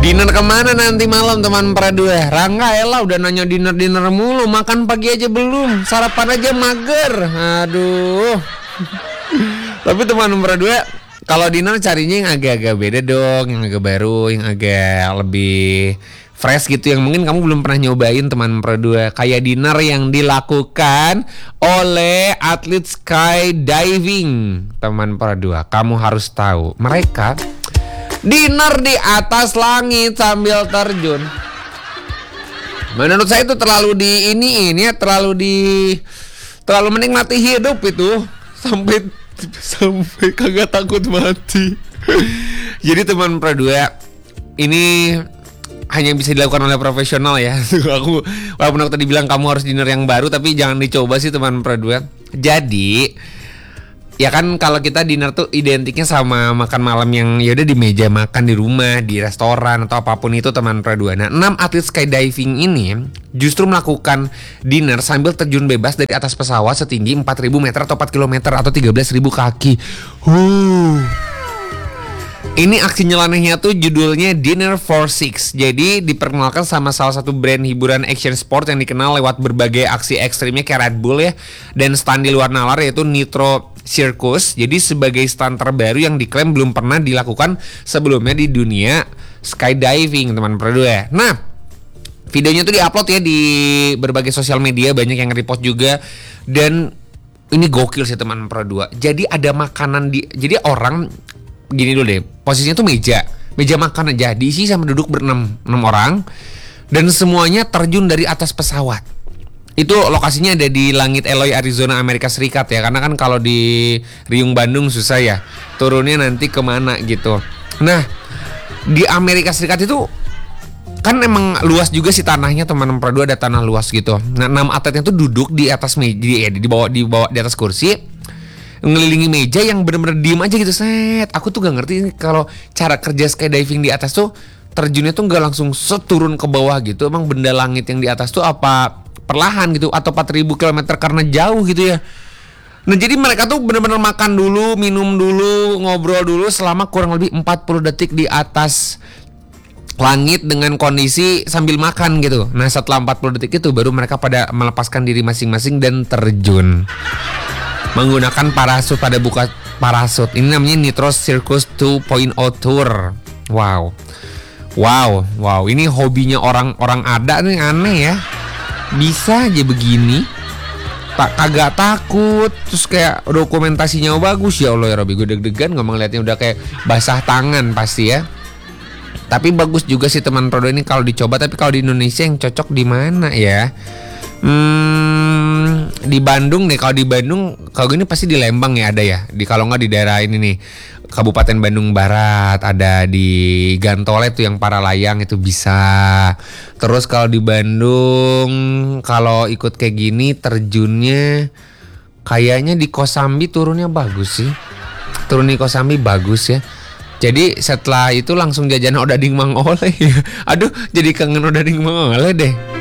Dinner kemana nanti malam teman Pradua? Rangga elah udah nanya dinner mulu. Makan pagi aja belum, sarapan aja mager. Aduh. Tapi teman Pradua, kalau dinner carinya yang agak-agak beda dong, yang agak baru, yang agak lebih fresh gitu, yang mungkin kamu belum pernah nyobain teman Pradua. Kayak dinner yang dilakukan oleh atlet skydiving teman Pradua. Kamu harus tahu, mereka dinner di atas langit sambil terjun. Menurut saya itu terlalu terlalu menikmati hidup itu sampai kagak takut mati. Jadi teman Pradua, ini hanya bisa dilakukan oleh profesional ya. Walaupun aku tadi bilang kamu harus dinner yang baru, tapi jangan dicoba sih teman Pradua. Jadi ya kan kalau kita dinner tuh identiknya sama makan malam yang yaudah di meja makan di rumah, di restoran atau apapun itu teman Pradua. Nah, 6 atlet skydiving ini justru melakukan dinner sambil terjun bebas dari atas pesawat setinggi 4.000 meter atau 4 km atau 13.000 kaki. Ini aksi nyelenehnya tuh judulnya Dinner for Six. Jadi diperkenalkan sama salah satu brand hiburan action sport yang dikenal lewat berbagai aksi ekstrimnya kayak Red Bull ya, dan stand di luar nalar yaitu Nitro Circus. Jadi sebagai stand terbaru yang diklaim belum pernah dilakukan sebelumnya di dunia skydiving teman Pradua. Nah, videonya tuh diupload ya di berbagai sosial media, banyak yang repost juga, dan ini gokil sih teman Pradua. Jadi ada makanan jadi orang gini dulu deh, posisinya tuh meja makan aja, diisi sama duduk berenam 6 orang, dan semuanya terjun dari atas pesawat. Itu lokasinya ada di Langit Eloy, Arizona, Amerika Serikat ya, karena kan kalau di Riung Bandung susah ya, turunnya nanti kemana gitu. Nah, di Amerika Serikat itu kan emang luas juga sih tanahnya teman-teman Pradua, ada tanah luas gitu. Nah, 6 atletnya tuh duduk di atas meja, di bawah di atas kursi, ngelilingi meja yang bener-bener diem aja gitu. Set, aku tuh gak ngerti kalau cara kerja skydiving di atas tuh terjunnya tuh gak langsung seturun ke bawah gitu. Emang benda langit yang di atas tuh apa perlahan gitu, atau 4.000 km karena jauh gitu ya. Nah, jadi mereka tuh bener-bener makan dulu, minum dulu, ngobrol dulu selama kurang lebih 40 detik di atas langit dengan kondisi sambil makan gitu. Nah, setelah 40 detik itu baru mereka pada melepaskan diri masing-masing dan terjun menggunakan parasut pada buka parasut. Ini namanya Nitro Circus 2.0 Tour. Wow. Ini hobinya orang-orang ada nih, aneh ya. Bisa aja begini, kagak takut, terus kayak dokumentasinya bagus. Ya Allah ya Robby, gue deg-degan ngomong liatnya udah kayak basah tangan pasti ya. Tapi bagus juga sih teman Pradua ini kalau dicoba. Tapi kalau di Indonesia yang cocok di mana ya? Di Bandung nih. Kalau di Bandung, kalau gini pasti di Lembang ya ada ya. Kalau nggak di daerah ini nih, Kabupaten Bandung Barat, ada di Gantole tuh yang para layang itu bisa. Terus kalau di Bandung, kalau ikut kayak gini terjunnya kayaknya di Kosambi turunnya bagus sih. Turun di Kosambi bagus ya. Jadi setelah itu langsung jajan odading Mang Oleh. Aduh, jadi kangen odading Mang Oleh deh.